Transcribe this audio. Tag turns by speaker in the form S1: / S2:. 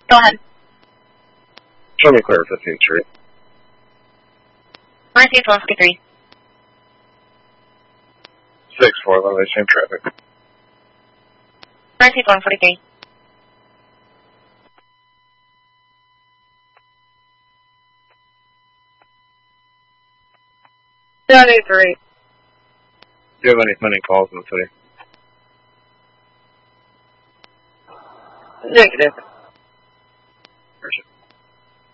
S1: Go ahead.
S2: Show me clear 15th Street.
S1: Northeast 153.
S2: 6-4, runway, same traffic.
S1: Northeast 143.
S3: Three.
S2: Do you have any calls in the city?
S3: Negative.